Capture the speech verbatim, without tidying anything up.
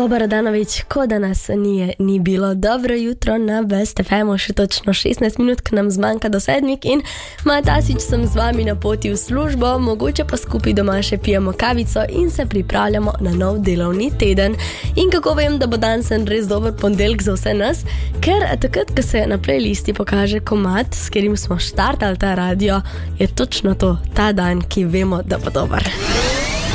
Sloba Radanović, ko da nas nije ni bilo. Dobro jutro na Best F M-u, še točno šestnajst minut, k nam zmanjka do sedmik in Maja Tasić sem z vami na poti v službo, mogoče pa skupaj doma še pijemo kavico in se pripravljamo na nov delovni teden. In kako vem, da bo dan sen res dober ponedeljek za vse nas, ker takrat, ko se na playlisti pokaže komad, s katerim smo štartali ta radio, je točno to, ta dan, ki vemo, da bo dober.